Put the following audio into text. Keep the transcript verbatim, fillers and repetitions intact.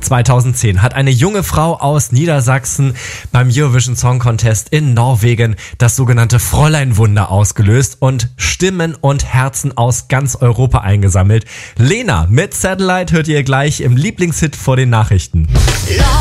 zweitausendzehn hat eine junge Frau aus Niedersachsen beim Eurovision Song Contest in Norwegen das sogenannte Fräuleinwunder ausgelöst und Stimmen und Herzen aus ganz Europa eingesammelt. Lena mit Satellite hört ihr gleich im Lieblingshit vor den Nachrichten.